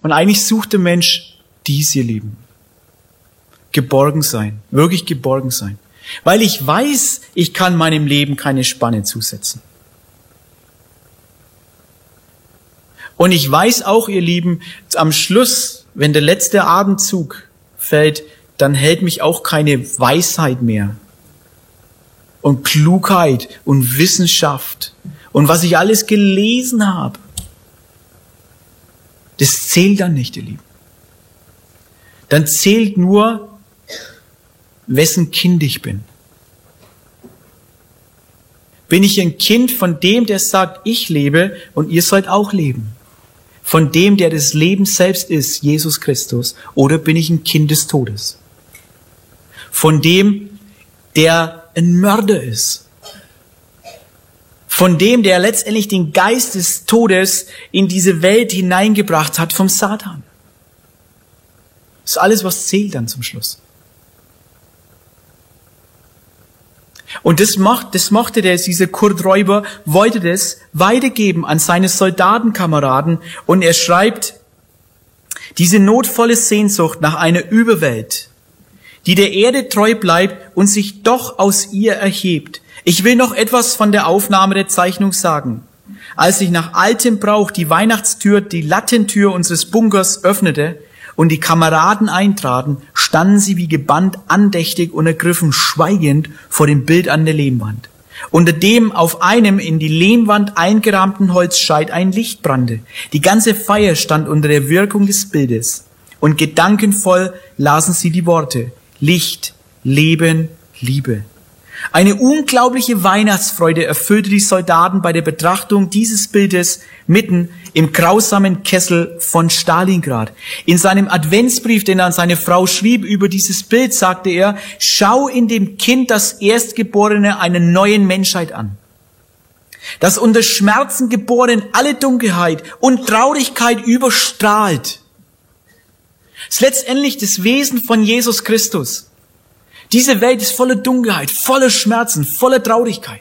Und eigentlich sucht der Mensch dies, ihr Lieben. Geborgen sein, wirklich geborgen sein. Weil ich weiß, ich kann meinem Leben keine Spanne zusetzen. Und ich weiß auch, ihr Lieben, am Schluss, wenn der letzte Atemzug fällt, dann hält mich auch keine Weisheit mehr. Und Klugheit und Wissenschaft und was ich alles gelesen habe. Das zählt dann nicht, ihr Lieben. Dann zählt nur, wessen Kind ich bin. Bin ich ein Kind von dem, der sagt, ich lebe und ihr sollt auch leben? Von dem, der das Leben selbst ist, Jesus Christus? Oder bin ich ein Kind des Todes? Von dem, der ein Mörder ist? Von dem, der letztendlich den Geist des Todes in diese Welt hineingebracht hat vom Satan? Das ist alles, was zählt dann zum Schluss. Und dieser Kurt Räuber wollte das weitergeben an seine Soldatenkameraden. Und er schreibt, diese notvolle Sehnsucht nach einer Überwelt, die der Erde treu bleibt und sich doch aus ihr erhebt. Ich will noch etwas von der Aufnahme der Zeichnung sagen. Als sich nach altem Brauch die Weihnachtstür, die Lattentür unseres Bunkers öffnete und die Kameraden eintraten, standen sie wie gebannt, andächtig und ergriffen, schweigend vor dem Bild an der Lehmwand. Unter dem auf einem in die Lehmwand eingerahmten Holzscheit ein Licht brannte. Die ganze Feier stand unter der Wirkung des Bildes. Und gedankenvoll lasen sie die Worte: Licht, Leben, Liebe. Eine unglaubliche Weihnachtsfreude erfüllte die Soldaten bei der Betrachtung dieses Bildes mitten im grausamen Kessel von Stalingrad. In seinem Adventsbrief, den er an seine Frau schrieb über dieses Bild, sagte er: Schau in dem Kind das Erstgeborene einer neuen Menschheit an, das unter Schmerzen geboren alle Dunkelheit und Traurigkeit überstrahlt. Es ist letztendlich das Wesen von Jesus Christus. Diese Welt ist voller Dunkelheit, voller Schmerzen, voller Traurigkeit.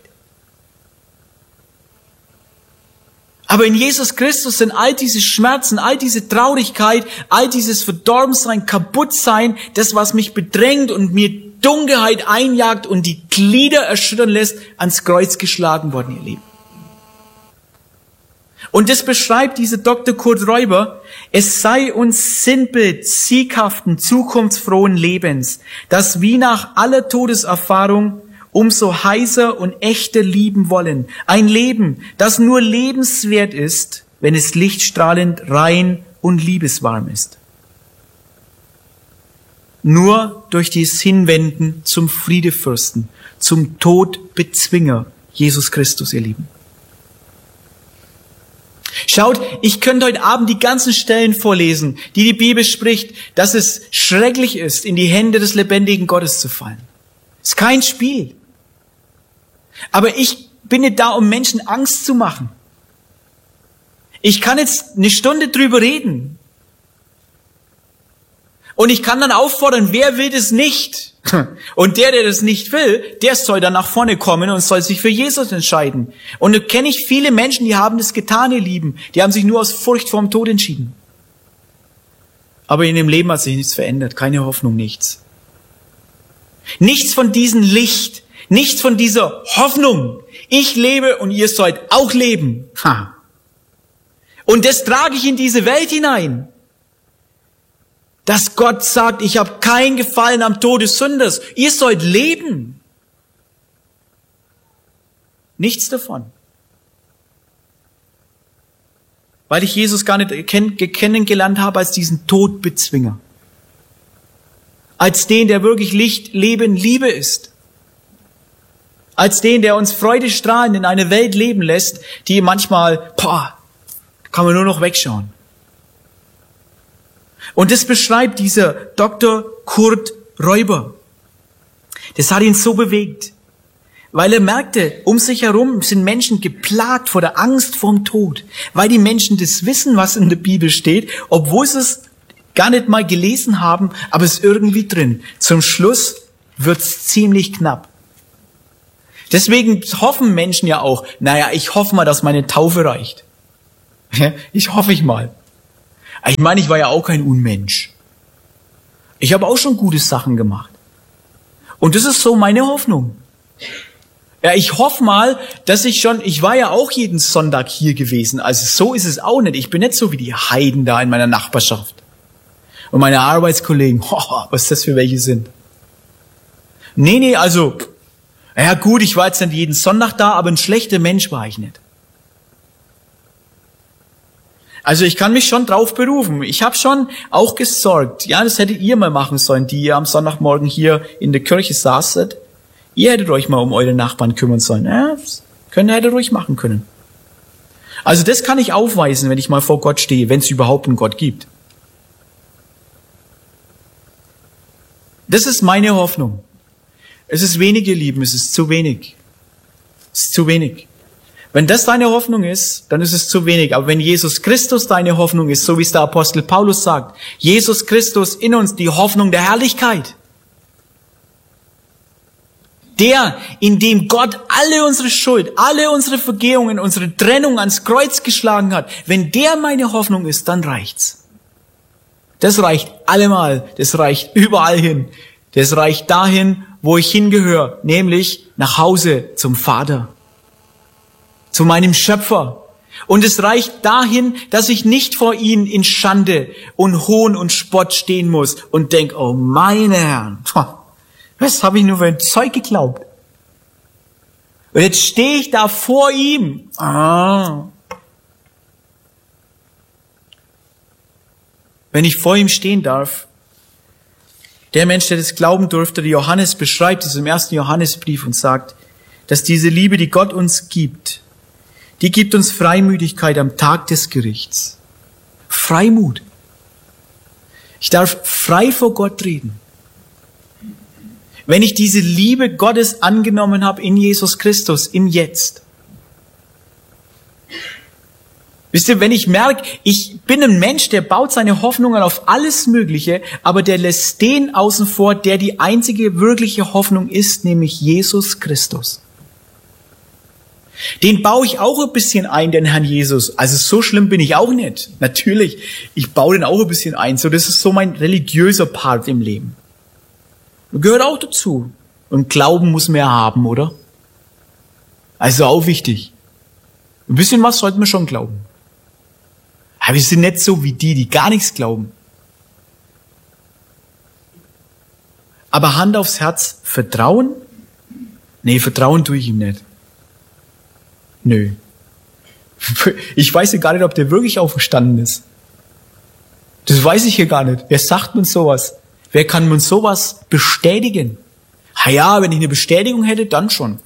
Aber in Jesus Christus sind all diese Schmerzen, all diese Traurigkeit, all dieses Verdorbensein, Kaputtsein, das, was mich bedrängt und mir Dunkelheit einjagt und die Glieder erschüttern lässt, ans Kreuz geschlagen worden, ihr Lieben. Und das beschreibt dieser Dr. Kurt Räuber: Es sei uns Sinnbild sieghaften, zukunftsfrohen Lebens, das wie nach aller Todeserfahrung umso heißer und echter lieben wollen. Ein Leben, das nur lebenswert ist, wenn es lichtstrahlend, rein und liebeswarm ist. Nur durch dieses Hinwenden zum Friedefürsten, zum Todbezwinger, Jesus Christus, ihr Lieben. Schaut, ich könnte heute Abend die ganzen Stellen vorlesen, die Bibel spricht, dass es schrecklich ist, in die Hände des lebendigen Gottes zu fallen. Es ist kein Spiel. Aber ich bin nicht da, um Menschen Angst zu machen. Ich kann jetzt eine Stunde drüber reden. Und ich kann dann auffordern, wer will das nicht? Und der das nicht will, der soll dann nach vorne kommen und soll sich für Jesus entscheiden. Und da kenne ich viele Menschen, die haben das getan, ihr Lieben. Die haben sich nur aus Furcht vorm Tod entschieden. Aber in dem Leben hat sich nichts verändert. Keine Hoffnung, nichts. Nichts von diesem Licht, nichts von dieser Hoffnung. Ich lebe und ihr sollt auch leben. Und das trage ich in diese Welt hinein. Dass Gott sagt, ich habe kein Gefallen am Tod des Sünders. Ihr sollt leben. Nichts davon. Weil ich Jesus gar nicht kennengelernt habe als diesen Todbezwinger. Als den, der wirklich Licht, Leben, Liebe ist. Als den, der uns freudestrahlend in eine Welt leben lässt, die manchmal, kann man nur noch wegschauen. Und das beschreibt dieser Dr. Kurt Räuber. Das hat ihn so bewegt, weil er merkte, um sich herum sind Menschen geplagt vor der Angst vorm Tod, weil die Menschen das wissen, was in der Bibel steht, obwohl sie es gar nicht mal gelesen haben, aber es ist irgendwie drin. Zum Schluss wird's ziemlich knapp. Deswegen hoffen Menschen ja auch, ich hoffe mal, dass meine Taufe reicht. Ich hoffe mal. Ich meine, ich war ja auch kein Unmensch. Ich habe auch schon gute Sachen gemacht. Und das ist so meine Hoffnung. Ja, ich hoffe mal, dass ich war ja auch jeden Sonntag hier gewesen. Also so ist es auch nicht. Ich bin nicht so wie die Heiden da in meiner Nachbarschaft. Und meine Arbeitskollegen, was das für welche sind. Nee, also, ja gut, ich war jetzt nicht jeden Sonntag da, aber ein schlechter Mensch war ich nicht. Also ich kann mich schon drauf berufen. Ich habe schon auch gesorgt. Ja, das hättet ihr mal machen sollen, die ihr am Sonntagmorgen hier in der Kirche saßet. Ihr hättet euch mal um eure Nachbarn kümmern sollen. Ja, das hättet ruhig machen können. Also das kann ich aufweisen, wenn ich mal vor Gott stehe, wenn es überhaupt einen Gott gibt. Das ist meine Hoffnung. Es ist wenig, ihr Lieben, es ist zu wenig. Es ist zu wenig. Wenn das deine Hoffnung ist, dann ist es zu wenig. Aber wenn Jesus Christus deine Hoffnung ist, so wie es der Apostel Paulus sagt, Jesus Christus in uns, die Hoffnung der Herrlichkeit. Der, in dem Gott alle unsere Schuld, alle unsere Vergehungen, unsere Trennung ans Kreuz geschlagen hat. Wenn der meine Hoffnung ist, dann reicht's. Das reicht allemal. Das reicht überall hin. Das reicht dahin, wo ich hingehöre, nämlich nach Hause zum Vater. Zu meinem Schöpfer. Und es reicht dahin, dass ich nicht vor ihm in Schande und Hohn und Spott stehen muss und denke, oh meine Herren, was habe ich nur für ein Zeug geglaubt? Und jetzt stehe ich da vor ihm. Wenn ich vor ihm stehen darf, der Mensch, der das glauben durfte, der Johannes beschreibt es im 1. Johannesbrief und sagt, dass diese Liebe, die Gott uns gibt, die gibt uns Freimütigkeit am Tag des Gerichts. Freimut. Ich darf frei vor Gott reden. Wenn ich diese Liebe Gottes angenommen habe in Jesus Christus, im Jetzt. Wisst ihr, wenn ich merke, ich bin ein Mensch, der baut seine Hoffnungen auf alles Mögliche, aber der lässt den außen vor, der die einzige wirkliche Hoffnung ist, nämlich Jesus Christus. Den baue ich auch ein bisschen ein, den Herrn Jesus. Also so schlimm bin ich auch nicht. Natürlich, ich baue den auch ein bisschen ein. So, das ist so mein religiöser Part im Leben. Das gehört auch dazu. Und Glauben muss man ja haben, oder? Also auch wichtig. Ein bisschen was sollten wir schon glauben. Aber wir sind nicht so wie die gar nichts glauben. Aber Hand aufs Herz, Vertrauen? Nee, Vertrauen tue ich ihm nicht. Nö. Ich weiß ja gar nicht, ob der wirklich auferstanden ist. Das weiß ich hier gar nicht. Wer sagt uns sowas? Wer kann uns sowas bestätigen? Ja, wenn ich eine Bestätigung hätte, dann schon.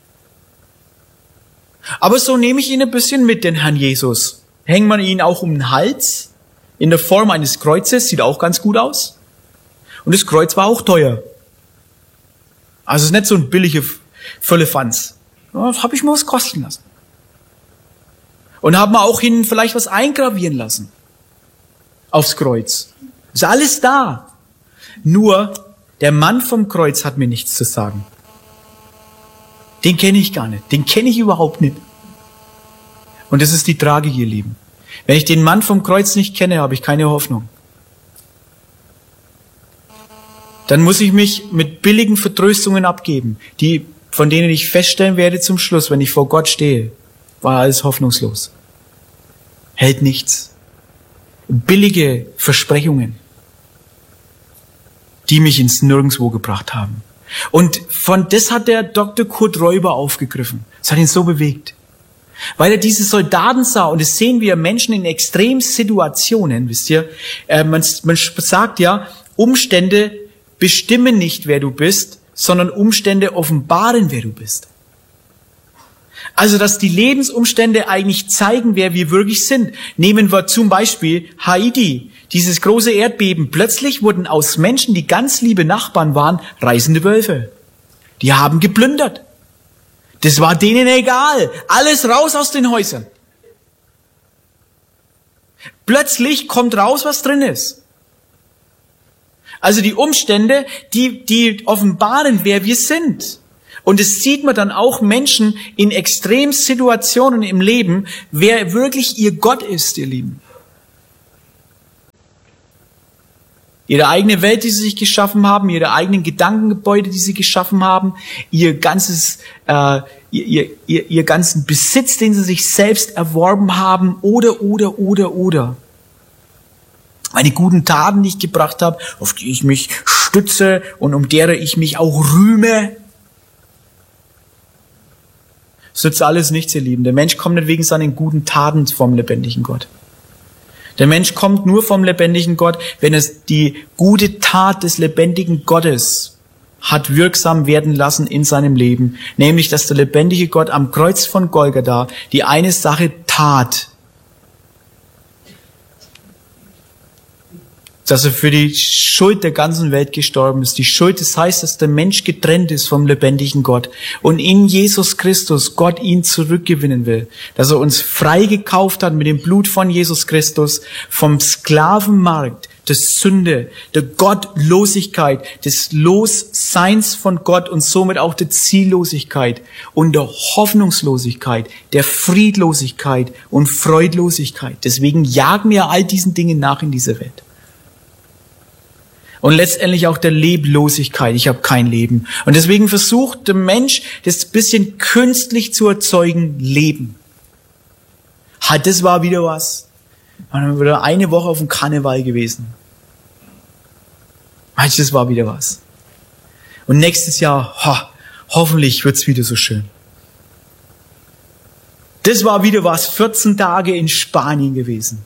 Aber so nehme ich ihn ein bisschen mit, den Herrn Jesus. Hängt man ihn auch um den Hals, in der Form eines Kreuzes, sieht auch ganz gut aus. Und das Kreuz war auch teuer. Also es ist nicht so ein billiger Völlefanz. Das habe ich mir was kosten lassen. Und haben wir auch hinten vielleicht was eingravieren lassen. Aufs Kreuz. Ist alles da. Nur, der Mann vom Kreuz hat mir nichts zu sagen. Den kenne ich gar nicht. Den kenne ich überhaupt nicht. Und das ist die Tragik, ihr Lieben. Wenn ich den Mann vom Kreuz nicht kenne, habe ich keine Hoffnung. Dann muss ich mich mit billigen Vertröstungen abgeben, von denen ich feststellen werde zum Schluss, wenn ich vor Gott stehe, war alles hoffnungslos. Hält nichts. Billige Versprechungen, die mich ins Nirgendwo gebracht haben. Und das hat der Dr. Kurt Räuber aufgegriffen. Das hat ihn so bewegt. Weil er diese Soldaten sah, und das sehen wir Menschen in Extremsituationen, wisst ihr, man sagt ja, Umstände bestimmen nicht, wer du bist, sondern Umstände offenbaren, wer du bist. Also, dass die Lebensumstände eigentlich zeigen, wer wir wirklich sind. Nehmen wir zum Beispiel Haiti, dieses große Erdbeben. Plötzlich wurden aus Menschen, die ganz liebe Nachbarn waren, reißende Wölfe. Die haben geplündert. Das war denen egal. Alles raus aus den Häusern. Plötzlich kommt raus, was drin ist. Also die Umstände, die offenbaren, wer wir sind. Und es sieht man dann auch Menschen in Extremsituationen im Leben, wer wirklich ihr Gott ist, ihr Lieben. Ihre eigene Welt, die sie sich geschaffen haben, ihre eigenen Gedankengebäude, die sie geschaffen haben, ihr ganzen Besitz, den sie sich selbst erworben haben, oder. Meine guten Taten, die ich gebracht habe, auf die ich mich stütze und um derer ich mich auch rühme. Das nützt alles nichts, ihr Lieben. Der Mensch kommt nicht wegen seinen guten Taten vom lebendigen Gott. Der Mensch kommt nur vom lebendigen Gott, wenn es die gute Tat des lebendigen Gottes hat wirksam werden lassen in seinem Leben. Nämlich, dass der lebendige Gott am Kreuz von Golgatha die eine Sache tat. Dass er für die Schuld der ganzen Welt gestorben ist. Die Schuld, das heißt, dass der Mensch getrennt ist vom lebendigen Gott und in Jesus Christus Gott ihn zurückgewinnen will. Dass er uns frei gekauft hat mit dem Blut von Jesus Christus vom Sklavenmarkt der Sünde, der Gottlosigkeit, des Losseins von Gott und somit auch der Ziellosigkeit und der Hoffnungslosigkeit, der Friedlosigkeit und Freudlosigkeit. Deswegen jagen wir all diesen Dingen nach in dieser Welt. Und letztendlich auch der Leblosigkeit. Ich habe kein Leben. Und deswegen versucht der Mensch, das bisschen künstlich zu erzeugen, Leben. Halt, das war wieder was. Man war wieder eine Woche auf dem Karneval gewesen. Das war wieder was. Und nächstes Jahr, hoffentlich wird's wieder so schön. Das war wieder was. 14 Tage in Spanien gewesen.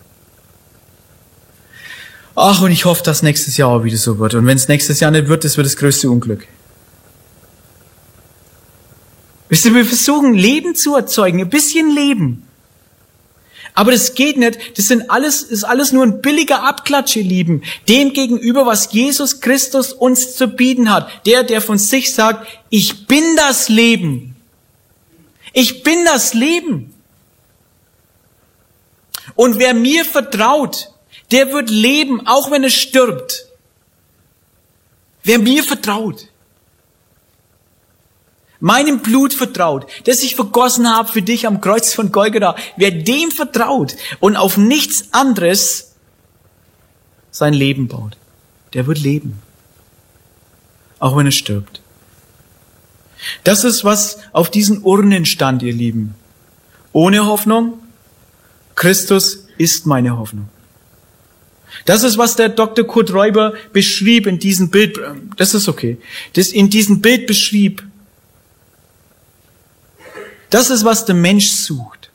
Ach, und ich hoffe, dass nächstes Jahr auch wieder so wird. Und wenn es nächstes Jahr nicht wird, das wird das größte Unglück. Wisst ihr, wir versuchen, Leben zu erzeugen, ein bisschen Leben. Aber das geht nicht. Das ist alles nur ein billiger Abklatsch, ihr Lieben, dem gegenüber, was Jesus Christus uns zu bieten hat. Der von sich sagt, ich bin das Leben. Ich bin das Leben. Und wer mir vertraut, der wird leben, auch wenn er stirbt. Wer mir vertraut, meinem Blut vertraut, das ich vergossen habe für dich am Kreuz von Golgatha, wer dem vertraut und auf nichts anderes sein Leben baut, der wird leben, auch wenn er stirbt. Das ist, was auf diesen Urnen stand, ihr Lieben. Ohne Hoffnung, Christus ist meine Hoffnung. Das ist, was der Dr. Kurt Räuber beschrieb in diesem Bild. Das ist okay. Das in diesem Bild beschrieb. Das ist, was der Mensch sucht.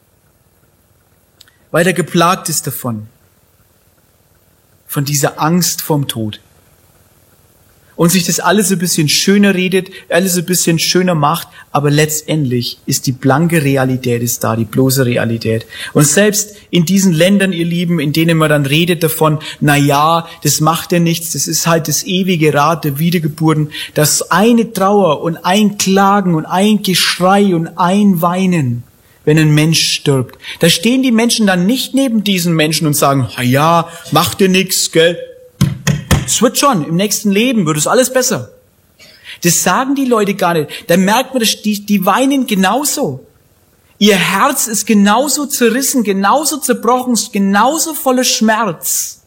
Weil er geplagt ist davon. Von dieser Angst vorm Tod. Und sich das alles ein bisschen schöner redet, alles ein bisschen schöner macht, aber letztendlich ist die blanke Realität ist da, die bloße Realität. Und selbst in diesen Ländern, ihr Lieben, in denen man dann redet davon, na ja, das macht ja nichts, das ist halt das ewige Rad der Wiedergeburten, dass eine Trauer und ein Klagen und ein Geschrei und ein Weinen, wenn ein Mensch stirbt. Da stehen die Menschen dann nicht neben diesen Menschen und sagen, na ja, macht dir nichts, gell? Es wird schon, im nächsten Leben wird es alles besser. Das sagen die Leute gar nicht. Da merkt man, die weinen genauso. Ihr Herz ist genauso zerrissen, genauso zerbrochen, genauso voller Schmerz.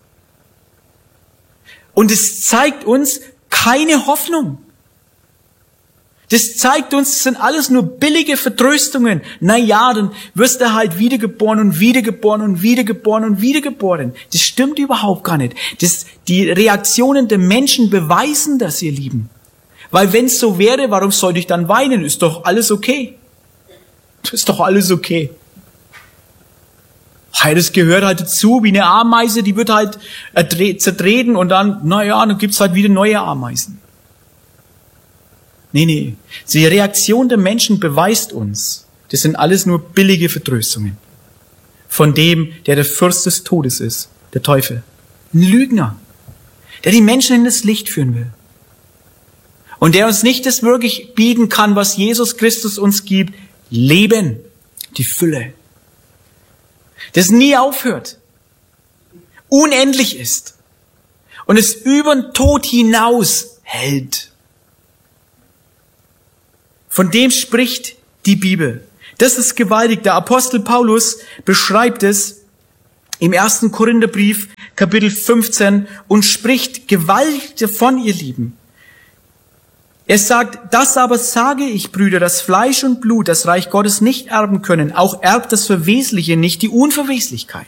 Und es zeigt uns keine Hoffnung. Das zeigt uns, es sind alles nur billige Vertröstungen. Na ja, dann wirst du halt wiedergeboren und wiedergeboren und wiedergeboren und wiedergeboren. Das stimmt überhaupt gar nicht. Die Reaktionen der Menschen beweisen das, ihr Lieben. Weil wenn es so wäre, warum sollte ich dann weinen? Ist doch alles okay. Ist doch alles okay. Das gehört halt dazu, wie eine Ameise, die wird halt zertreten und dann, dann gibt's halt wieder neue Ameisen. Nee. Die Reaktion der Menschen beweist uns, das sind alles nur billige Vertröstungen. Von dem, der Fürst des Todes ist, der Teufel. Ein Lügner, der die Menschen in das Licht führen will. Und der uns nicht das wirklich bieten kann, was Jesus Christus uns gibt. Leben, die Fülle. Das nie aufhört. Unendlich ist. Und es über den Tod hinaus hält. Von dem spricht die Bibel. Das ist gewaltig. Der Apostel Paulus beschreibt es im 1. Korintherbrief, Kapitel 15, und spricht gewaltig davon, ihr Lieben. Er sagt, das aber sage ich, Brüder, dass Fleisch und Blut das Reich Gottes nicht erben können. Auch erbt das Verwesliche nicht die Unverweslichkeit.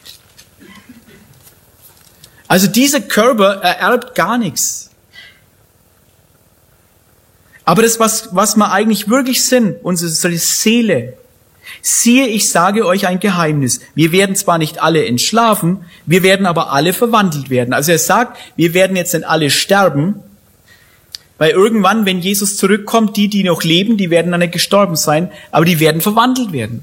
Also dieser Körper ererbt gar nichts. Aber das, was wir eigentlich wirklich sind, unsere Seele, siehe, ich sage euch ein Geheimnis. Wir werden zwar nicht alle entschlafen, wir werden aber alle verwandelt werden. Also er sagt, wir werden jetzt nicht alle sterben, weil irgendwann, wenn Jesus zurückkommt, die noch leben, die werden dann nicht gestorben sein, aber die werden verwandelt werden.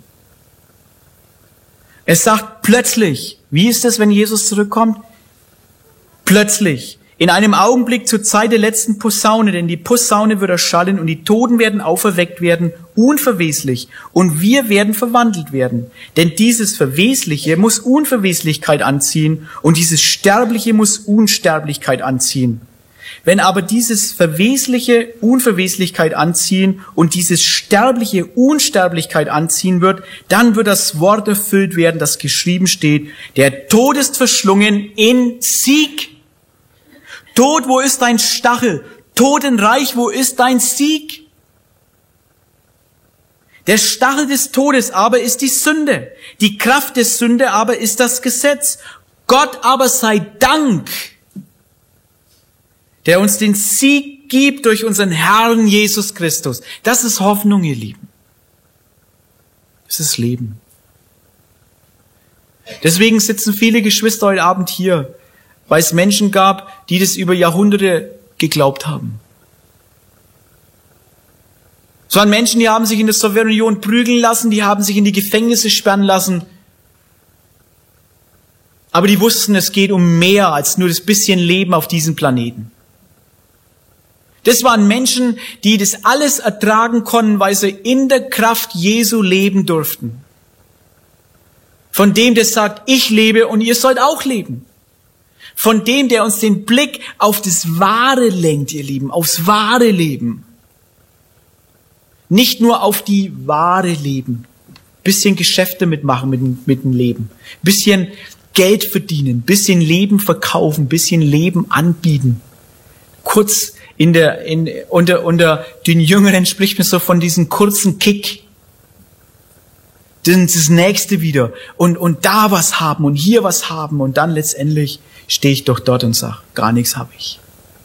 Er sagt plötzlich, wie ist es, wenn Jesus zurückkommt? Plötzlich, in einem Augenblick zur Zeit der letzten Posaune, denn die Posaune wird erschallen und die Toten werden auferweckt werden, unverweslich, und wir werden verwandelt werden. Denn dieses Verwesliche muss Unverweslichkeit anziehen und dieses Sterbliche muss Unsterblichkeit anziehen. Wenn aber dieses Verwesliche Unverweslichkeit anziehen und dieses Sterbliche Unsterblichkeit anziehen wird, dann wird das Wort erfüllt werden, das geschrieben steht, der Tod ist verschlungen in Sieg. Tod, wo ist dein Stachel? Totenreich, wo ist dein Sieg? Der Stachel des Todes aber ist die Sünde. Die Kraft der Sünde aber ist das Gesetz. Gott aber sei Dank, der uns den Sieg gibt durch unseren Herrn Jesus Christus. Das ist Hoffnung, ihr Lieben. Das ist Leben. Deswegen sitzen viele Geschwister heute Abend hier, weil es Menschen gab, die das über Jahrhunderte geglaubt haben. Es waren Menschen, die haben sich in der Sowjetunion prügeln lassen, die haben sich in die Gefängnisse sperren lassen. Aber die wussten, es geht um mehr als nur das bisschen Leben auf diesem Planeten. Das waren Menschen, die das alles ertragen konnten, weil sie in der Kraft Jesu leben durften. Von dem, der sagt, ich lebe und ihr sollt auch leben. Von dem, der uns den Blick auf das Wahre lenkt, ihr Lieben, aufs wahre Leben. Nicht nur auf die wahre Leben. Bisschen Geschäfte mitmachen mit dem Leben. Bisschen Geld verdienen, bisschen Leben verkaufen, bisschen Leben anbieten. Kurz unter den Jüngeren spricht man so von diesem kurzen Kick. Das Nächste wieder. Und da was haben und hier was haben und dann letztendlich stehe ich doch dort und sage, gar nichts habe ich.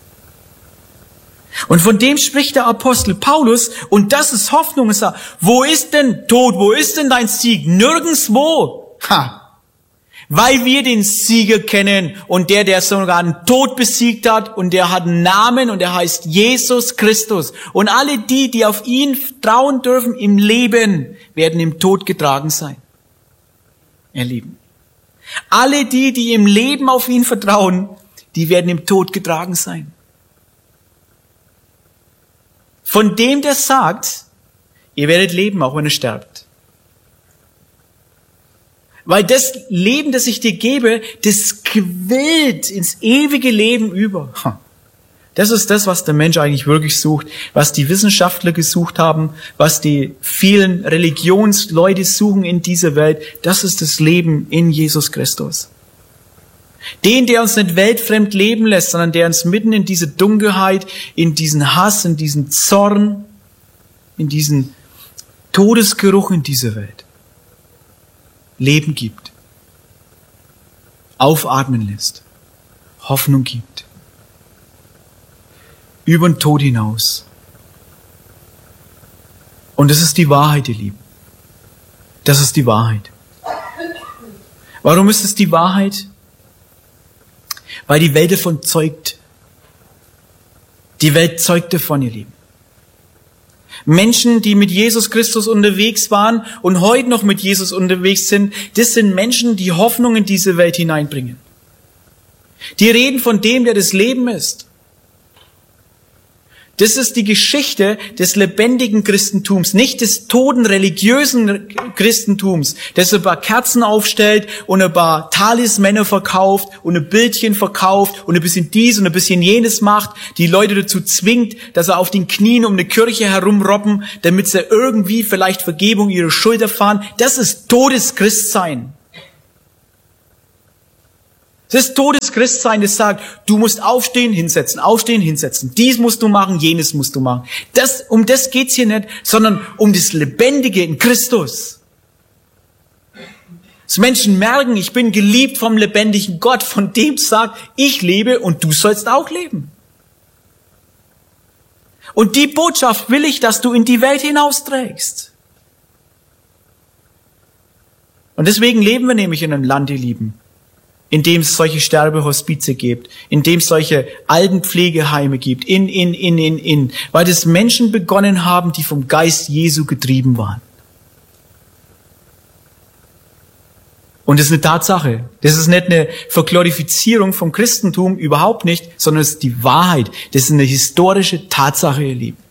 Und von dem spricht der Apostel Paulus, und das ist Hoffnung. Er sagt, wo ist denn Tod, wo ist denn dein Sieg? Nirgendswo. Weil wir den Sieger kennen und der sogar den Tod besiegt hat, und der hat einen Namen und der heißt Jesus Christus. Und alle die auf ihn trauen dürfen im Leben, werden im Tod getragen sein. Ihr Lieben. Alle die im Leben auf ihn vertrauen, die werden im Tod getragen sein. Von dem, der sagt, ihr werdet leben, auch wenn ihr sterbt. Weil das Leben, das ich dir gebe, das quillt ins ewige Leben über. Das ist das, was der Mensch eigentlich wirklich sucht, was die Wissenschaftler gesucht haben, was die vielen Religionsleute suchen in dieser Welt. Das ist das Leben in Jesus Christus. Den, der uns nicht weltfremd leben lässt, sondern der uns mitten in diese Dunkelheit, in diesen Hass, in diesen Zorn, in diesen Todesgeruch in dieser Welt Leben gibt, aufatmen lässt, Hoffnung gibt. Über den Tod hinaus. Und das ist die Wahrheit, ihr Lieben. Das ist die Wahrheit. Warum ist es die Wahrheit? Weil die Welt davon zeugt. Die Welt zeugt davon, ihr Lieben. Menschen, die mit Jesus Christus unterwegs waren und heute noch mit Jesus unterwegs sind, das sind Menschen, die Hoffnung in diese Welt hineinbringen. Die reden von dem, der das Leben ist. Das ist die Geschichte des lebendigen Christentums, nicht des toten religiösen Christentums, das ein paar Kerzen aufstellt und ein paar Talismänner verkauft und ein Bildchen verkauft und ein bisschen dies und ein bisschen jenes macht, die Leute dazu zwingt, dass sie auf den Knien um eine Kirche herumrobben, damit sie irgendwie vielleicht Vergebung ihrer Schuld erfahren. Das ist totes Christsein. Das ist totes Christsein, das sagt, du musst aufstehen, hinsetzen. Dies musst du machen, jenes musst du machen. Um das geht's hier nicht, sondern um das Lebendige in Christus. Dass Menschen merken, ich bin geliebt vom lebendigen Gott, von dem sagt, ich lebe und du sollst auch leben. Und die Botschaft will ich, dass du in die Welt hinausträgst. Und deswegen leben wir nämlich in einem Land, ihr Lieben, in dem es solche Sterbehospize gibt, in dem es solche Altenpflegeheime gibt, weil das Menschen begonnen haben, die vom Geist Jesu getrieben waren. Und das ist eine Tatsache. Das ist nicht eine Verglorifizierung vom Christentum, überhaupt nicht, sondern es ist die Wahrheit. Das ist eine historische Tatsache, ihr Lieben.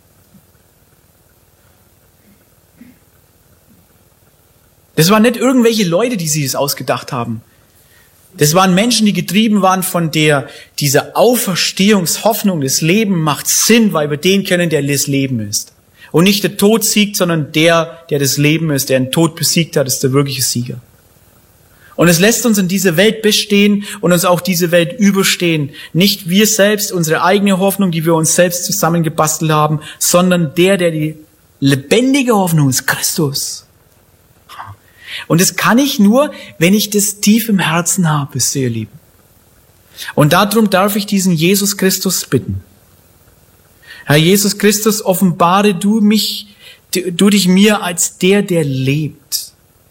Das waren nicht irgendwelche Leute, die sich das ausgedacht haben. Das waren Menschen, die getrieben waren von dieser Auferstehungshoffnung. Das Leben macht Sinn, weil wir den kennen, der das Leben ist. Und nicht der Tod siegt, sondern der das Leben ist, der den Tod besiegt hat, ist der wirkliche Sieger. Und es lässt uns in dieser Welt bestehen und uns auch diese Welt überstehen. Nicht wir selbst, unsere eigene Hoffnung, die wir uns selbst zusammengebastelt haben, sondern der die lebendige Hoffnung ist, Christus. Und das kann ich nur, wenn ich das tief im Herzen habe, wisst ihr, ihr Lieben. Und darum darf ich diesen Jesus Christus bitten. Herr Jesus Christus, offenbare du dich mir als der lebt.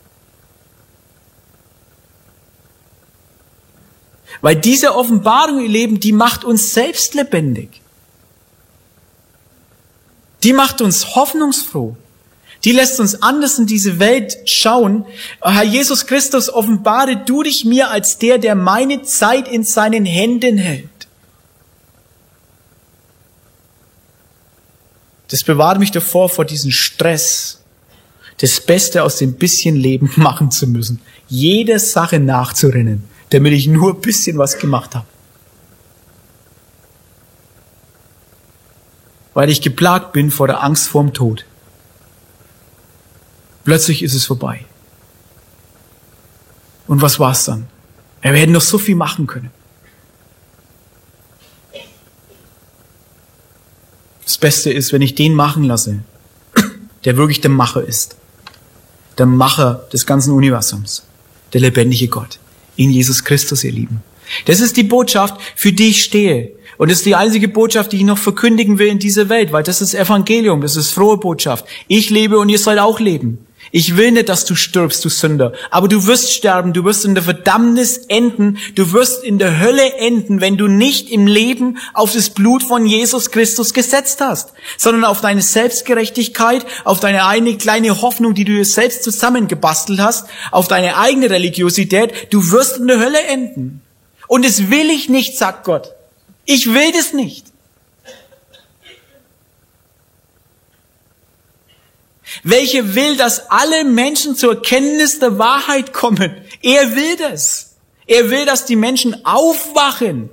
Weil diese Offenbarung, ihr Leben, die macht uns selbst lebendig. Die macht uns hoffnungsfroh. Die lässt uns anders in diese Welt schauen. Herr Jesus Christus, offenbare du dich mir als der meine Zeit in seinen Händen hält. Das bewahrt mich davor, vor diesem Stress, das Beste aus dem bisschen Leben machen zu müssen. Jede Sache nachzurennen, damit ich nur ein bisschen was gemacht habe. Weil ich geplagt bin vor der Angst vorm Tod. Plötzlich ist es vorbei. Und was war's dann? Wir hätten noch so viel machen können. Das Beste ist, wenn ich den machen lasse, der wirklich der Macher ist. Der Macher des ganzen Universums. Der lebendige Gott. In Jesus Christus, ihr Lieben. Das ist die Botschaft, für die ich stehe. Und das ist die einzige Botschaft, die ich noch verkündigen will in dieser Welt, weil das ist Evangelium, das ist frohe Botschaft. Ich lebe und ihr sollt auch leben. Ich will nicht, dass du stirbst, du Sünder. Aber du wirst sterben, du wirst in der Verdammnis enden, du wirst in der Hölle enden, wenn du nicht im Leben auf das Blut von Jesus Christus gesetzt hast, sondern auf deine Selbstgerechtigkeit, auf deine eigene kleine Hoffnung, die du dir selbst zusammengebastelt hast, auf deine eigene Religiosität. Du wirst in der Hölle enden. Und das will ich nicht, sagt Gott. Ich will das nicht. Welcher will, dass alle Menschen zur Kenntnis der Wahrheit kommen? Er will das. Er will, dass die Menschen aufwachen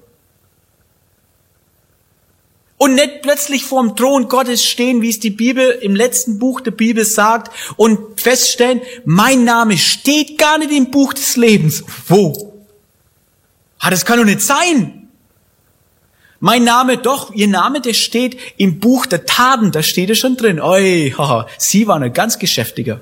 und nicht plötzlich vorm Thron Gottes stehen, wie es die Bibel im letzten Buch der Bibel sagt, und feststellen, mein Name steht gar nicht im Buch des Lebens. Wo? Das kann doch nicht sein. Mein Name, doch, ihr Name, der steht im Buch der Taten, da steht er schon drin. Oi, haha, sie waren ein ganz Geschäftiger.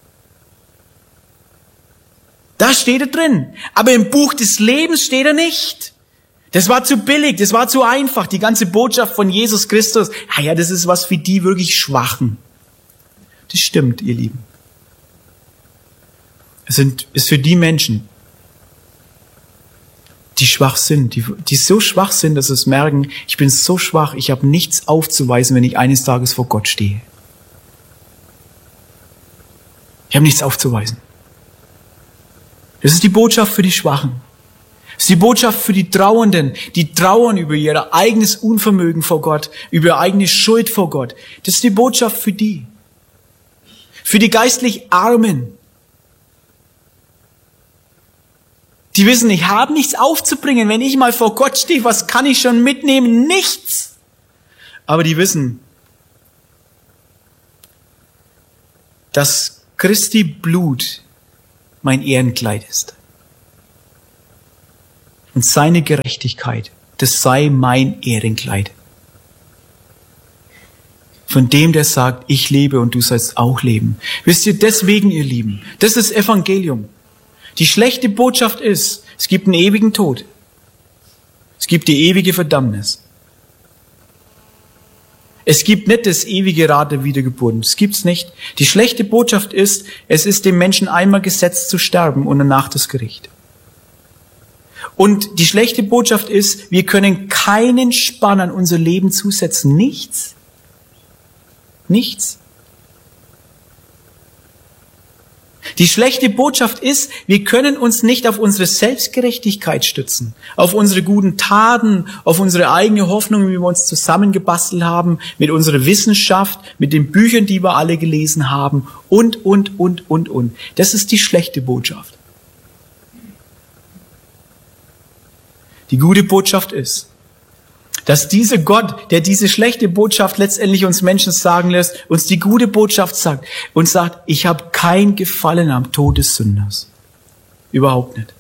Da steht er drin. Aber im Buch des Lebens steht er nicht. Das war zu billig, das war zu einfach. Die ganze Botschaft von Jesus Christus, ja, das ist was für die wirklich Schwachen. Das stimmt, ihr Lieben. Es ist für die Menschen, die schwach sind, die so schwach sind, dass sie es merken, ich bin so schwach, ich habe nichts aufzuweisen, wenn ich eines Tages vor Gott stehe. Ich habe nichts aufzuweisen. Das ist die Botschaft für die Schwachen. Das ist die Botschaft für die Trauernden, die trauern über ihr eigenes Unvermögen vor Gott, über ihre eigene Schuld vor Gott. Das ist die Botschaft für die. Für die geistlich Armen. Die wissen, ich habe nichts aufzubringen. Wenn ich mal vor Gott stehe, was kann ich schon mitnehmen? Nichts. Aber die wissen, dass Christi Blut mein Ehrenkleid ist. und seine Gerechtigkeit, das sei mein Ehrenkleid. Von dem, der sagt, ich lebe und du sollst auch leben. Wisst ihr, deswegen, ihr Lieben, das ist das Evangelium. Die schlechte Botschaft ist, es gibt einen ewigen Tod. Es gibt die ewige Verdammnis. Es gibt nicht das ewige Rad der Wiedergeburt. Das gibt's nicht. Die schlechte Botschaft ist, es ist dem Menschen einmal gesetzt zu sterben und danach das Gericht. Und die schlechte Botschaft ist, wir können keinen Spann an unser Leben zusetzen. Nichts. Nichts. Die schlechte Botschaft ist, wir können uns nicht auf unsere Selbstgerechtigkeit stützen, auf unsere guten Taten, auf unsere eigene Hoffnung, wie wir uns zusammengebastelt haben, mit unserer Wissenschaft, mit den Büchern, die wir alle gelesen haben und. Das ist die schlechte Botschaft. Die gute Botschaft ist, dass dieser Gott, der diese schlechte Botschaft letztendlich uns Menschen sagen lässt, uns die gute Botschaft sagt und sagt, ich habe kein Gefallen am Tod des Sünders. Überhaupt nicht.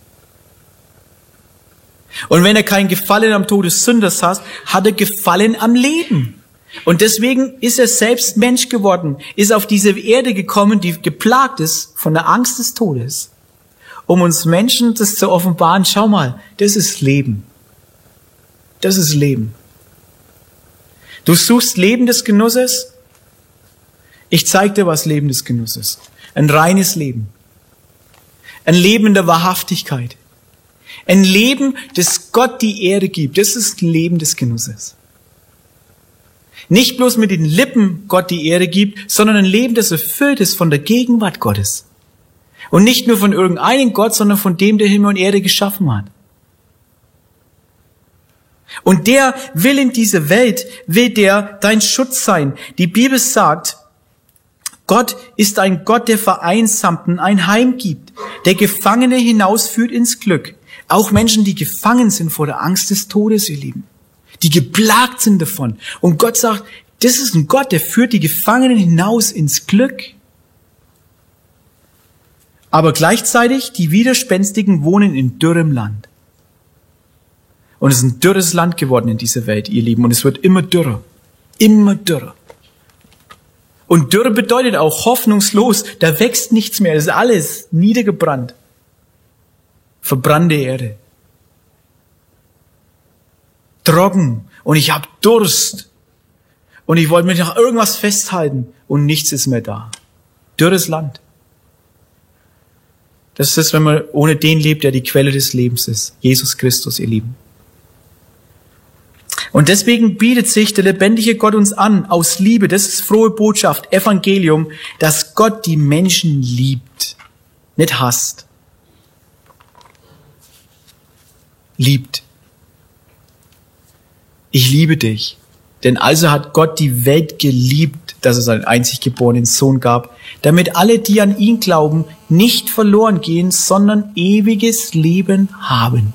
Und wenn er kein Gefallen am Tod des Sünders hat, hat er Gefallen am Leben. Und deswegen ist er selbst Mensch geworden, ist auf diese Erde gekommen, die geplagt ist von der Angst des Todes, um uns Menschen das zu offenbaren. Schau mal, das ist Leben. Das ist Leben. Du suchst Leben des Genusses? Ich zeig dir, was Leben des Genusses ist. Ein reines Leben. Ein Leben in der Wahrhaftigkeit. Ein Leben, das Gott die Ehre gibt. Das ist ein Leben des Genusses. Nicht bloß mit den Lippen Gott die Ehre gibt, sondern ein Leben, das erfüllt ist von der Gegenwart Gottes. Und nicht nur von irgendeinem Gott, sondern von dem, der Himmel und Erde geschaffen hat. Und der will in dieser Welt, will der dein Schutz sein. Die Bibel sagt, Gott ist ein Gott, der Vereinsamten ein Heim gibt, der Gefangene hinausführt ins Glück. Auch Menschen, die gefangen sind vor der Angst des Todes, ihr Lieben, die geplagt sind davon. Und Gott sagt, das ist ein Gott, der führt die Gefangenen hinaus ins Glück. Aber gleichzeitig, die Widerspenstigen wohnen in dürrem Land. Und es ist ein dürres Land geworden in dieser Welt, ihr Lieben. Und es wird immer dürrer. Immer dürrer. Und Dürre bedeutet auch hoffnungslos. Da wächst nichts mehr. Das ist alles niedergebrannt. Verbrannte Erde. Trocken. Und ich habe Durst. Und ich wollte mich nach irgendwas festhalten. Und nichts ist mehr da. Dürres Land. Das ist es, wenn man ohne den lebt, der die Quelle des Lebens ist. Jesus Christus, ihr Lieben. Und deswegen bietet sich der lebendige Gott uns an, aus Liebe, das ist frohe Botschaft, Evangelium, dass Gott die Menschen liebt, nicht hasst. Liebt. Ich liebe dich. Denn also hat Gott die Welt geliebt, dass es seinen einzig geborenen Sohn gab, damit alle, die an ihn glauben, nicht verloren gehen, sondern ewiges Leben haben.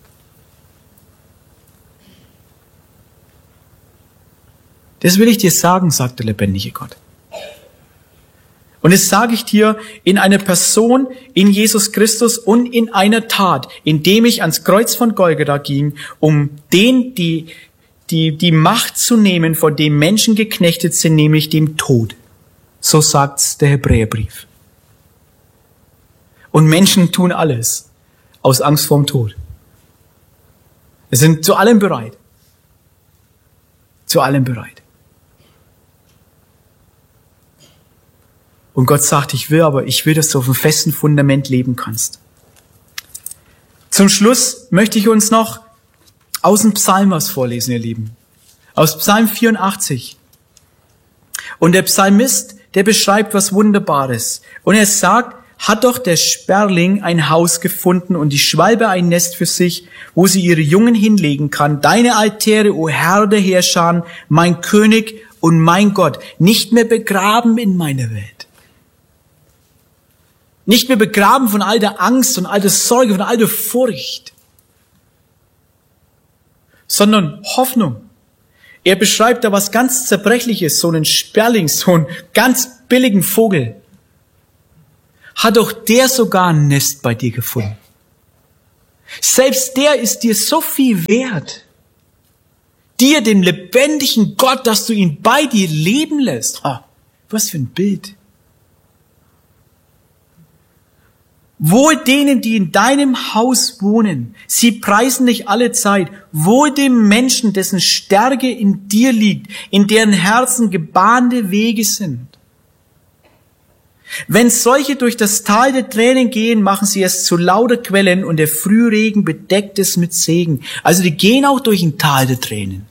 Das will ich dir sagen, sagt der lebendige Gott. Und das sage ich dir in einer Person, in Jesus Christus und in einer Tat, indem ich ans Kreuz von Golgatha ging, um die Macht zu nehmen, von dem Menschen geknechtet sind, nämlich dem Tod. So sagt's der Hebräerbrief. Und Menschen tun alles aus Angst vorm Tod. Sie sind zu allem bereit. Zu allem bereit. Und Gott sagt, ich will, dass du auf einem festen Fundament leben kannst. Zum Schluss möchte ich uns noch aus dem Psalm was vorlesen, ihr Lieben. Aus Psalm 84. Und der Psalmist, der beschreibt was Wunderbares. Und er sagt, hat doch der Sperling ein Haus gefunden und die Schwalbe ein Nest für sich, wo sie ihre Jungen hinlegen kann. Deine Altäre, o Herr der Heerscharen, mein König und mein Gott, nicht mehr begraben in meiner Welt. Nicht mehr begraben von all der Angst und all der Sorge, von all der Furcht, sondern Hoffnung. Er beschreibt da was ganz Zerbrechliches, so einen Sperling, so einen ganz billigen Vogel. Hat doch der sogar ein Nest bei dir gefunden. Selbst der ist dir so viel wert. Dir, dem lebendigen Gott, dass du ihn bei dir leben lässt. Was für ein Bild. Wohl denen, die in deinem Haus wohnen. Sie preisen dich alle Zeit. Wohl dem Menschen, dessen Stärke in dir liegt, in deren Herzen gebahnte Wege sind. Wenn solche durch das Tal der Tränen gehen, machen sie es zu lauter Quellen und der Frühregen bedeckt es mit Segen. Also die gehen auch durch ein Tal der Tränen.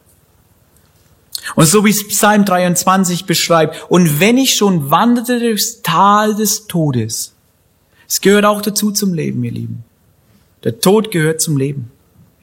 Und so wie es Psalm 23 beschreibt, und wenn ich schon wanderte durchs Tal des Todes, es gehört auch dazu zum Leben, ihr Lieben. Der Tod gehört zum Leben.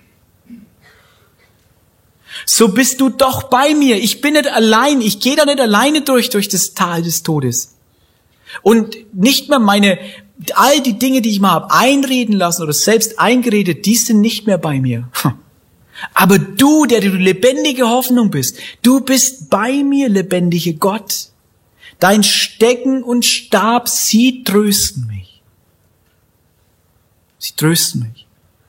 So bist du doch bei mir. Ich bin nicht allein. Ich gehe da nicht alleine durch das Tal des Todes. Und nicht mehr all die Dinge, die ich mal habe einreden lassen oder selbst eingeredet, die sind nicht mehr bei mir. Aber du, der du lebendige Hoffnung bist, du bist bei mir, lebendige Gott. Dein Stecken und Stab, sie trösten mich. Sie trösten mich.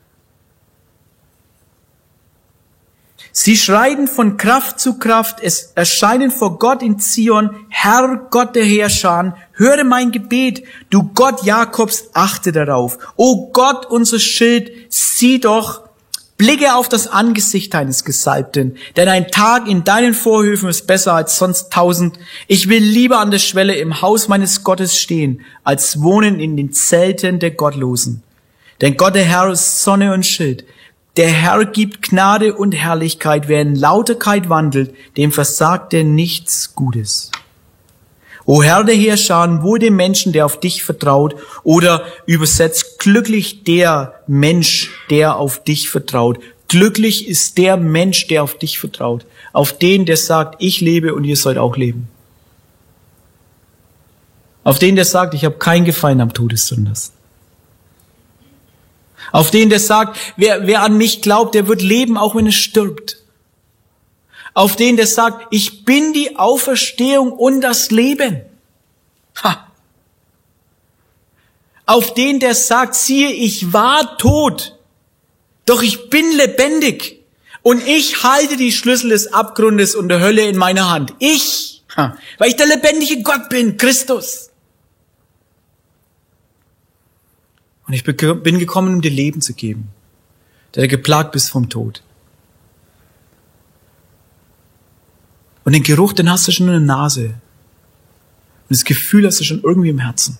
Sie schreiten von Kraft zu Kraft, es erscheinen vor Gott in Zion, Herr Gott der Heerscharen, höre mein Gebet, du Gott Jakobs, achte darauf. O Gott, unser Schild, sieh doch, blicke auf das Angesicht deines Gesalbten, denn ein Tag in deinen Vorhöfen ist besser als sonst 1000. Ich will lieber an der Schwelle im Haus meines Gottes stehen, als wohnen in den Zelten der Gottlosen. Denn Gott der Herr ist Sonne und Schild. Der Herr gibt Gnade und Herrlichkeit. Wer in Lauterkeit wandelt, dem versagt er nichts Gutes. O Herr der Heerscharen, wohl dem Menschen, der auf dich vertraut, oder übersetzt, glücklich der Mensch, der auf dich vertraut. Glücklich ist der Mensch, der auf dich vertraut. Auf den, der sagt, ich lebe und ihr sollt auch leben. Auf den, der sagt, ich habe keinen Gefallen am Tod des Sünders. Auf den, der sagt, wer an mich glaubt, der wird leben, auch wenn er stirbt. Auf den, der sagt, ich bin die Auferstehung und das Leben. Auf den, der sagt, siehe, ich war tot, doch ich bin lebendig und ich halte die Schlüssel des Abgrundes und der Hölle in meiner Hand. Ich, weil ich der lebendige Gott bin, Christus. Und ich bin gekommen, um dir Leben zu geben, der geplagt bist vom Tod. Und den Geruch, den hast du schon in der Nase. Und das Gefühl hast du schon irgendwie im Herzen.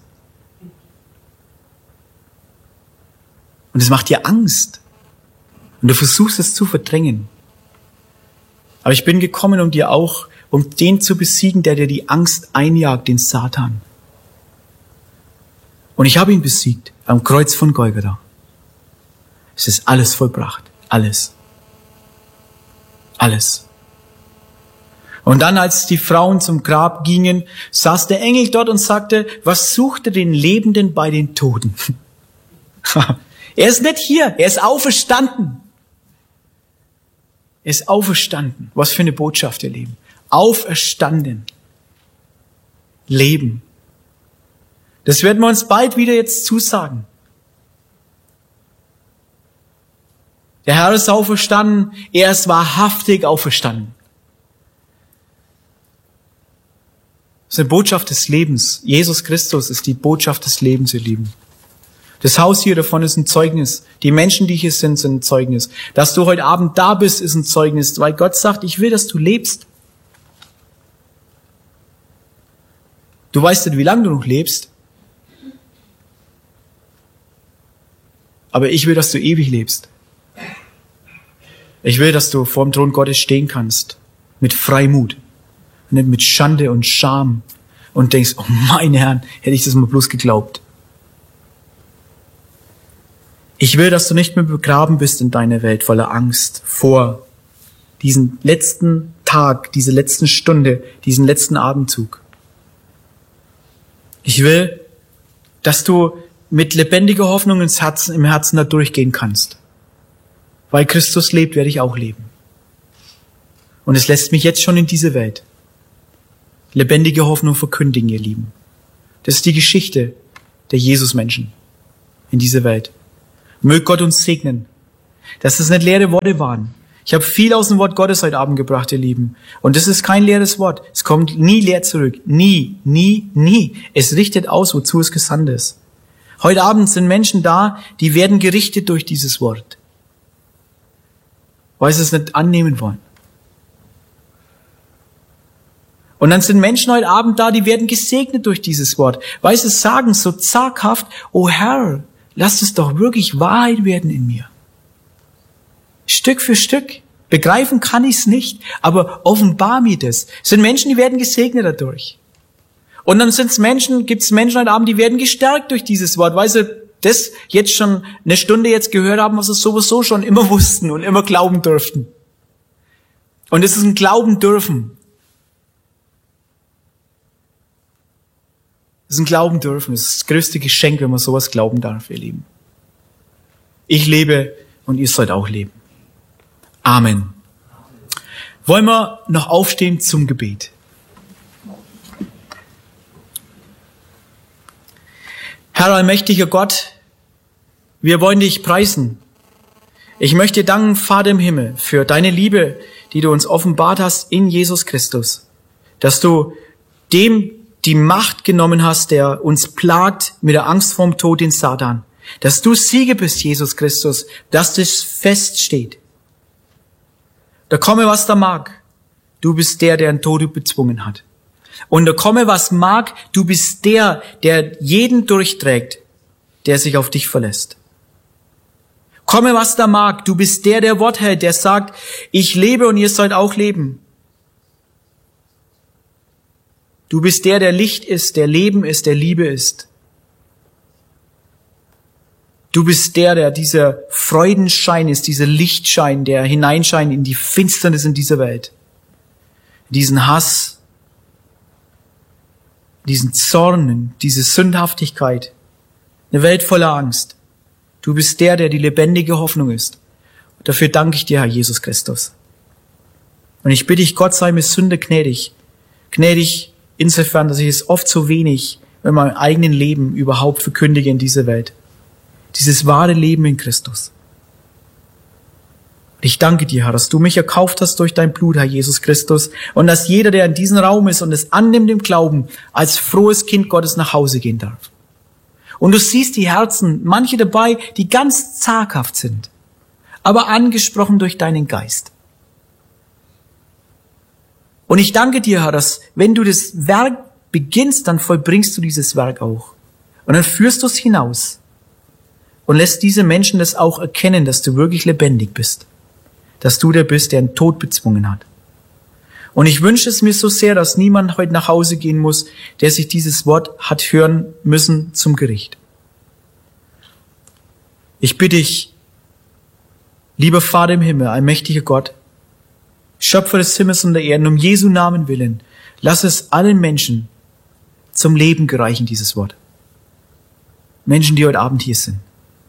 Und es macht dir Angst. Und du versuchst es zu verdrängen. Aber ich bin gekommen, um den zu besiegen, der dir die Angst einjagt, den Satan. Und ich habe ihn besiegt am Kreuz von Golgatha. Es ist alles vollbracht. Alles. Alles. Und dann, als die Frauen zum Grab gingen, saß der Engel dort und sagte, was sucht ihr den Lebenden bei den Toten? Er ist nicht hier, er ist auferstanden. Er ist auferstanden. Was für eine Botschaft, ihr Lieben. Auferstanden. Leben. Das werden wir uns bald wieder jetzt zusagen. Der Herr ist auferstanden, er ist wahrhaftig auferstanden. Das ist eine Botschaft des Lebens. Jesus Christus ist die Botschaft des Lebens, ihr Lieben. Das Haus hier davon ist ein Zeugnis. Die Menschen, die hier sind ein Zeugnis. Dass du heute Abend da bist, ist ein Zeugnis, weil Gott sagt, ich will, dass du lebst. Du weißt nicht, wie lange du noch lebst. Aber ich will, dass du ewig lebst. Ich will, dass du vor dem Thron Gottes stehen kannst. Mit Freimut. Nicht mit Schande und Scham. Und denkst, oh mein Herr, hätte ich das mal bloß geglaubt. Ich will, dass du nicht mehr begraben bist in deiner Welt voller Angst vor diesen letzten Tag, diese letzten Stunde, diesen letzten Atemzug. Ich will, dass du mit lebendiger Hoffnung im Herzen da durchgehen kannst. Weil Christus lebt, werde ich auch leben. Und es lässt mich jetzt schon in diese Welt lebendige Hoffnung verkündigen, ihr Lieben. Das ist die Geschichte der Jesus-Menschen in dieser Welt. Möge Gott uns segnen, dass das nicht leere Worte waren. Ich habe viel aus dem Wort Gottes heute Abend gebracht, ihr Lieben. Und das ist kein leeres Wort. Es kommt nie leer zurück. Nie, nie, nie. Es richtet aus, wozu es gesandt ist. Heute Abend sind Menschen da, die werden gerichtet durch dieses Wort, weil sie es nicht annehmen wollen. Und dann sind Menschen heute Abend da, die werden gesegnet durch dieses Wort, weil sie sagen so zaghaft, oh Herr, lass es doch wirklich Wahrheit werden in mir. Stück für Stück. Begreifen kann ich es nicht, aber offenbar mir das. Es sind Menschen, die werden gesegnet dadurch. Und dann gibt's Menschen heute Abend, die werden gestärkt durch dieses Wort, weil sie das jetzt schon eine Stunde jetzt gehört haben, was sie sowieso schon immer wussten und immer glauben durften. Und es ist ein Glauben dürfen. Es ist ein Glauben dürfen. Es ist das größte Geschenk, wenn man sowas glauben darf, ihr Lieben. Ich lebe und ihr sollt auch leben. Amen. Wollen wir noch aufstehen zum Gebet? Herr allmächtiger Gott, wir wollen dich preisen. Ich möchte danken, Vater im Himmel, für deine Liebe, die du uns offenbart hast in Jesus Christus. Dass du dem die Macht genommen hast, der uns plagt mit der Angst vorm Tod, den Satan. Dass du Sieger bist, Jesus Christus, dass das feststeht. Da komme, was da mag. Du bist der den Tod bezwungen hat. Und da komme, was mag, du bist der jeden durchträgt, der sich auf dich verlässt. Komme, was da mag, du bist der Wort hält, der sagt, ich lebe und ihr sollt auch leben. Du bist der Licht ist, der Leben ist, der Liebe ist. Du bist der dieser Freudenschein ist, dieser Lichtschein, der hineinscheint in die Finsternis in dieser Welt. Diesen Hass, diesen Zorn, diese Sündhaftigkeit. Eine Welt voller Angst. Du bist der die lebendige Hoffnung ist. Und dafür danke ich dir, Herr Jesus Christus. Und ich bitte dich, Gott sei mir Sünde gnädig. Gnädig insofern, dass ich es oft so wenig in meinem eigenen Leben überhaupt verkündige in dieser Welt. Dieses wahre Leben in Christus. Und ich danke dir, Herr, dass du mich erkauft hast durch dein Blut, Herr Jesus Christus, und dass jeder, der in diesem Raum ist und es annimmt im Glauben, als frohes Kind Gottes nach Hause gehen darf. Und du siehst die Herzen, manche dabei, die ganz zaghaft sind, aber angesprochen durch deinen Geist. Und ich danke dir, Herr, dass wenn du das Werk beginnst, dann vollbringst du dieses Werk auch. Und dann führst du es hinaus. Und lässt diese Menschen das auch erkennen, dass du wirklich lebendig bist. Dass du der bist, der den Tod bezwungen hat. Und ich wünsche es mir so sehr, dass niemand heute nach Hause gehen muss, der sich dieses Wort hat hören müssen zum Gericht. Ich bitte dich, lieber Vater im Himmel, allmächtiger Gott, Schöpfer des Himmels und der Erden, um Jesu Namen willen, lass es allen Menschen zum Leben gereichen, dieses Wort. Menschen, die heute Abend hier sind.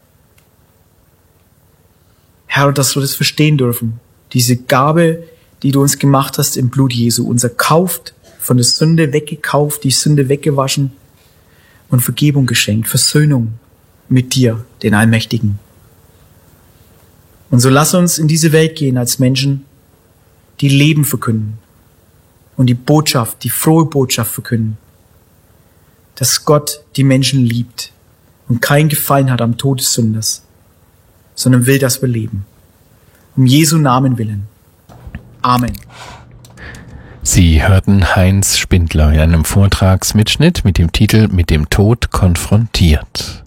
Herr, dass wir das verstehen dürfen. Diese Gabe, die du uns gemacht hast im Blut Jesu. Uns erkauft, von der Sünde weggekauft, die Sünde weggewaschen und Vergebung geschenkt, Versöhnung mit dir, den Allmächtigen. Und so lass uns in diese Welt gehen als Menschen, die Leben verkünden und die Botschaft, die frohe Botschaft verkünden, dass Gott die Menschen liebt und keinen Gefallen hat am Tod des Sünders, sondern will, dass wir leben. Um Jesu Namen willen. Amen. Sie hörten Heinz Spindler in einem Vortragsmitschnitt mit dem Titel »Mit dem Tod konfrontiert«.